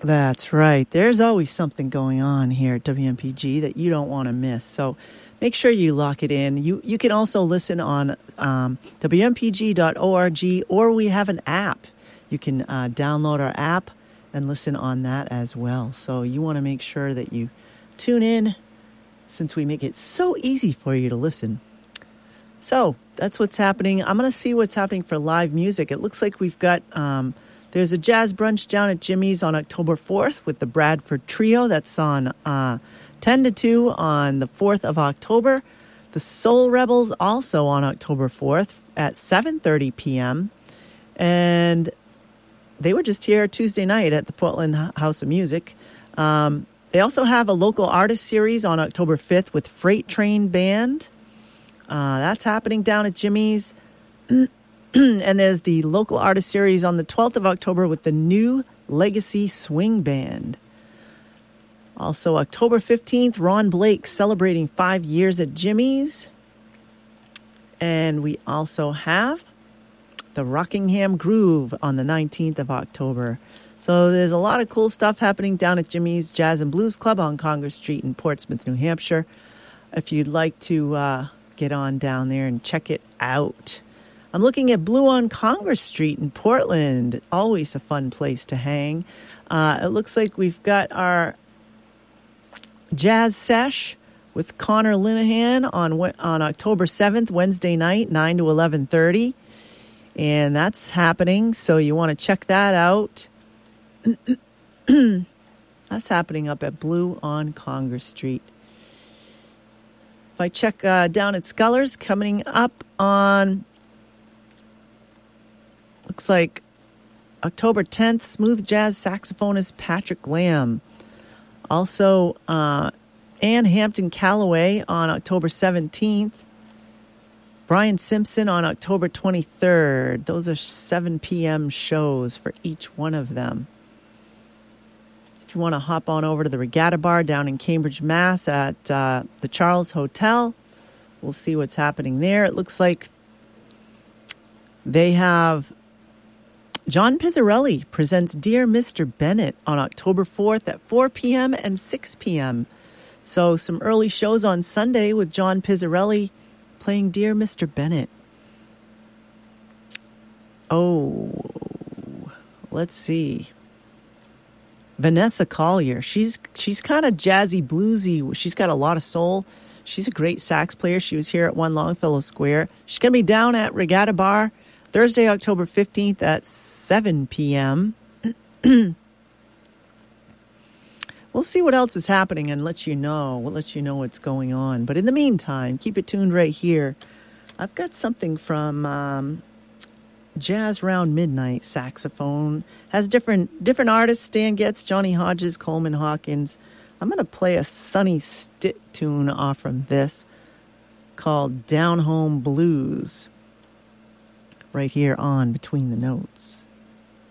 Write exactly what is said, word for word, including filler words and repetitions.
That's right. There's always something going on here at W M P G that you don't want to miss. So make sure you lock it in. You you can also listen on um, W M P G dot org, or we have an app. You can uh, download our app and listen on that as well. So you want to make sure that you tune in, since we make it so easy for you to listen. So that's what's happening. I'm going to see what's happening for live music. It looks like we've got... Um, There's a jazz brunch down at Jimmy's on October fourth with the Bradford Trio. That's on uh, ten to two on the fourth of October. The Soul Rebels also on October fourth at seven thirty p.m. And they were just here Tuesday night at the Portland House of Music. Um, they also have a local artist series on October fifth with Freight Train Band. Uh, that's happening down at Jimmy's. And there's the local artist series on the twelfth of October with the New Legacy Swing Band. Also, October fifteenth, Ron Blake celebrating five years at Jimmy's. And we also have the Rockingham Groove on the nineteenth of October. So there's a lot of cool stuff happening down at Jimmy's Jazz and Blues Club on Congress Street in Portsmouth, New Hampshire. If you'd like to uh, get on down there and check it out. I'm looking at Blue on Congress Street in Portland. Always a fun place to hang. Uh, it looks like we've got our jazz sesh with Connor Linehan on on October seventh, Wednesday night, nine to eleven thirty. And that's happening, so you want to check that out. That's happening up at Blue on Congress Street. If I check uh, down at Scullers, coming up on... Looks like October tenth, smooth jazz saxophonist Patrick Lamb. Also, uh, Ann Hampton Calloway on October seventeenth. Brian Simpson on October twenty-third. Those are seven p.m. shows for each one of them. If you want to hop on over to the Regatta Bar down in Cambridge, Mass at uh, the Charles Hotel, we'll see what's happening there. It looks like they have... John Pizzarelli presents Dear Mister Bennett on October fourth at four p.m. and six p.m. So some early shows on Sunday with John Pizzarelli playing Dear Mister Bennett. Oh, let's see. Vanessa Collier. She's she's kind of jazzy, bluesy. She's got a lot of soul. She's a great sax player. She was here at One Longfellow Square. She's going to be down at Regatta Bar Thursday, October fifteenth at seven p.m. We'll see what else is happening and let you know. We'll let you know what's going on. But in the meantime, keep it tuned right here. I've got something from um, Jazz Round Midnight saxophone. Has different different artists. Stan Getz, Johnny Hodges, Coleman Hawkins. I'm going to play a Sonny Stitt tune off from this called Down Home Blues. Right here on Between the Notes.